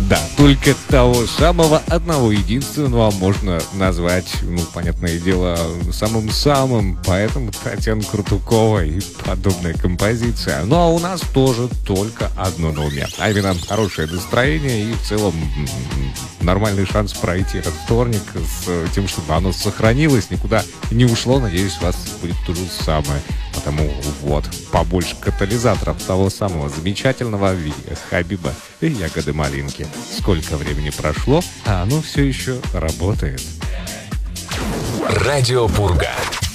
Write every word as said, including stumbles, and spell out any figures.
Да, только того самого одного единственного можно назвать, ну, понятное дело, самым-самым поэтом Татьяна Крутукова и подобная композиция. Ну, а у нас тоже только одно на уме. А именно хорошее настроение и в целом нормальный шанс пройти этот вторник с тем, чтобы оно сохранилось, никуда не ушло. Надеюсь, у вас будет то же самое. Потому вот, побольше катализаторов того самого замечательного Хабиба и ягоды малинки. Сколько времени прошло, а оно все еще работает. Радио Пурга.